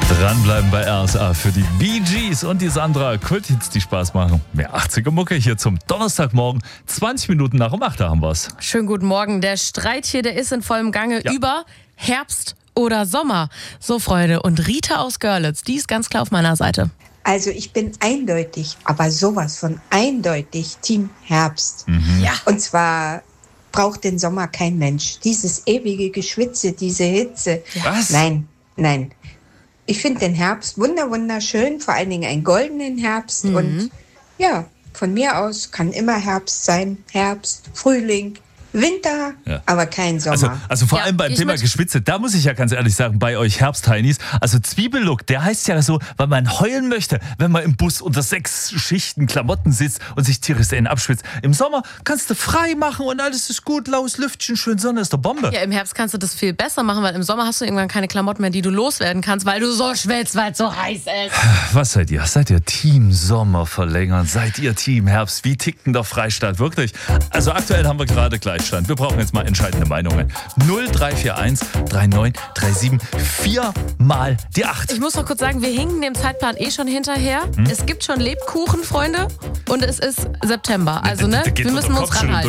Dranbleiben bei RSA für die Bee Gees und die Sandra. Kulthits, die Spaß machen. Mehr 80er Mucke hier zum Donnerstagmorgen. 20 Minuten nach um 8 haben wir's. Schönen guten Morgen. Der Streit hier, der ist in vollem Gange über Herbst oder Sommer. So, Freunde. Und Rita aus Görlitz, die ist ganz klar auf meiner Seite. Also ich bin eindeutig, aber sowas von eindeutig Team Herbst. Ja. Und zwar braucht den Sommer kein Mensch. Dieses ewige Geschwitze, diese Hitze. Was? Nein. Ich finde den Herbst wunderschön, vor allen Dingen einen goldenen Herbst. Und ja, von mir aus kann immer Herbst sein. Herbst, Frühling, Winter, aber kein Sommer. Also vor allem beim Thema Geschwitze, da muss ich ja ganz ehrlich sagen, bei euch Herbstheinis, also Zwiebellook, der heißt ja so, weil man heulen möchte, wenn man im Bus unter 6 Schichten Klamotten sitzt und sich tierisch abschwitzt. Im Sommer kannst du frei machen und alles ist gut, laues Lüftchen, schön Sonne, ist der Bombe. Ja, im Herbst kannst du das viel besser machen, weil im Sommer hast du irgendwann keine Klamotten mehr, die du loswerden kannst, weil du so schwitzt, weil es so heiß ist. Was seid ihr? Seid ihr Team Sommer verlängern? Seid ihr Team Herbst? Wie tickt denn der Freistaat wirklich? Also aktuell haben wir gerade Gleichstand. Wir brauchen jetzt mal entscheidende Meinungen. 0341 3937 4 mal die 8. Ich muss noch kurz sagen, wir hinken dem Zeitplan schon hinterher. Es gibt schon Lebkuchen, Freunde, und es ist September. Also, ne, wir müssen uns ranhalten.